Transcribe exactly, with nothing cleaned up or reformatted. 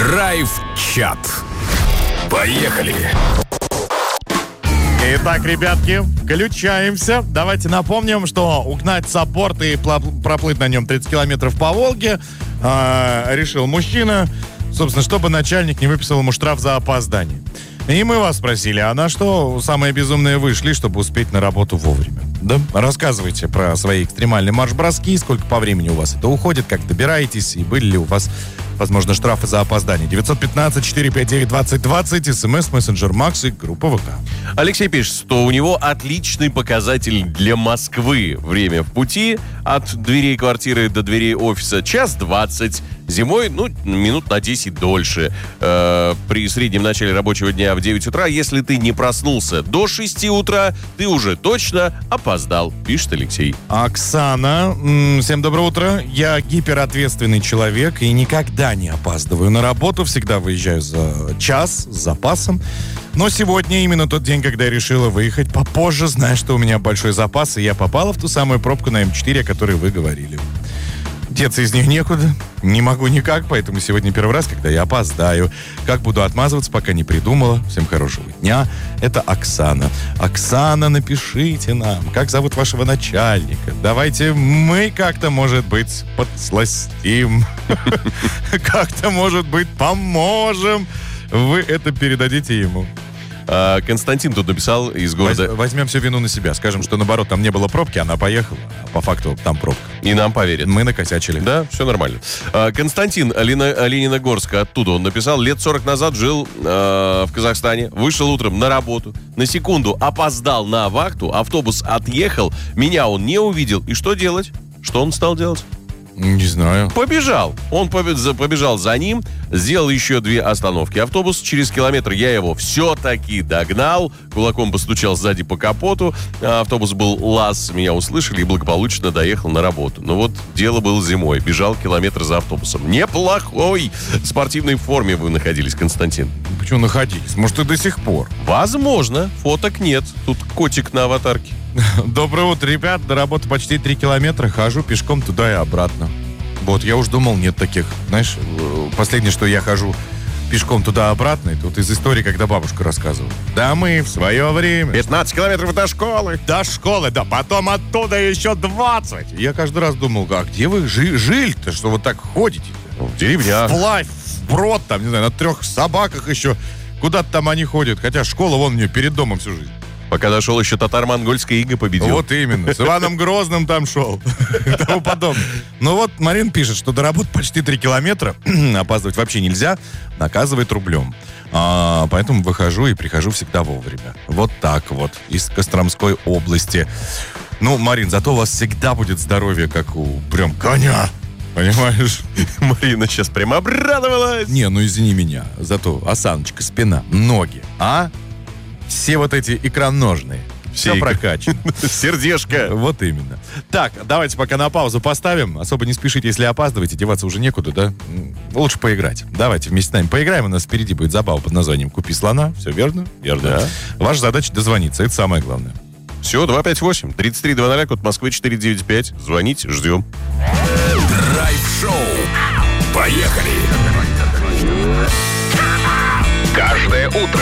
Драйв-чат. Поехали! Итак, ребятки, включаемся. Давайте напомним, что угнать саппорт и проплыть на нем тридцать километров по Волге э, решил мужчина, собственно, чтобы начальник не выписал ему штраф за опоздание. И мы вас спросили, а на что самые безумные вы шли, чтобы успеть на работу вовремя? Да? Рассказывайте про свои экстремальные марш-броски, сколько по времени у вас это уходит, как добираетесь, и были ли у вас, возможно, штрафы за опоздание. девятьсот пятнадцать четыреста пятьдесят девять двадцать двадцать, смс, мессенджер Макс и группа ВК. Алексей пишет, что у него отличный показатель для Москвы. Время в пути от дверей квартиры до дверей офиса час двадцать. Зимой, ну, минут на десять дольше. Э, при среднем начале рабочего дня в девять утра, если ты не проснулся до шести утра, ты уже точно опоздал, пишет Алексей. Оксана, всем доброе утро. Я гиперответственный человек и никогда не опаздываю на работу. Всегда выезжаю за час с запасом. Но сегодня именно тот день, когда я решила выехать попозже, зная, что у меня большой запас, и я попала в ту самую пробку на эм четыре, о которой вы говорили. Деться из них некуда, не могу никак, поэтому сегодня первый раз, когда я опоздаю. Как буду отмазываться, пока не придумала. Всем хорошего дня. Это Оксана. Оксана, напишите нам, как зовут вашего начальника. Давайте мы как-то, может быть, подсластим. Как-то, может быть, поможем. Вы это передадите ему. А, Константин тут написал из города... Возьмем всю вину на себя. Скажем, что наоборот, там не было пробки, она поехала. А по факту там пробка. И нам поверят. Мы накосячили. Да, все нормально. А, Константин Олена, Лениногорска, оттуда он написал. Лет сорок назад жил э, в Казахстане. Вышел утром на работу. На секунду опоздал на вахту. Автобус отъехал. Меня он не увидел. И что делать? Что он стал делать? Не знаю. Побежал. Он побежал за ним, сделал еще две остановки. Автобус через километр, я его все-таки догнал, кулаком постучал сзади по капоту. Автобус был ЛАЗ, меня услышали и благополучно доехал на работу. Но вот дело было зимой. Бежал километр за автобусом. Неплохой в спортивной форме вы находились, Константин. Почему находились? Может, и до сих пор. Возможно. Фоток нет. Тут котик на аватарке. Доброе утро, ребят. До работы почти три километра. Хожу пешком туда и обратно. Вот, я уж думал, нет таких. Знаешь, последнее, что я хожу пешком туда-обратно, это вот из истории, когда бабушка рассказывала. Да мы в свое время... пятнадцать километров до школы. До школы, да. Потом оттуда еще двадцать. Я каждый раз думал, а где вы жи- жили-то, что вот так ходите-то? В деревнях. Вплавь, вброд, там, не знаю, на трех собаках еще. Куда-то там они ходят. Хотя школа вон у нее перед домом всю жизнь. Пока дошел, еще татаро-монгольская ига победил. Вот именно. С Иваном Грозным там шел. И тому подобное. Ну вот Марин пишет, что до работы почти три километра. Опаздывать вообще нельзя. Наказывает рублем. А, поэтому выхожу и прихожу всегда вовремя. Вот так вот. Из Костромской области. Ну, Марин, зато у вас всегда будет здоровье, как у прям коня. Понимаешь? Марина сейчас прям обрадовалась. Не, ну извини меня. Зато осаночка, спина, ноги. А? Все вот эти икроножные. Все, все прокачано. Сердечко. Вот именно. Так, давайте пока на паузу поставим. Особо не спешите, если опаздываете. Деваться уже некуда, да? Лучше поиграть. Давайте вместе с нами поиграем. У нас впереди будет забава под названием «Купи слона». Все верно? Верно. Да. Ваша задача дозвониться. Это самое главное. Все, два пять восемь тридцать три двадцать, код Москвы четыре девять пять. Звоните, ждем. Драйв-шоу. Поехали! Каждое утро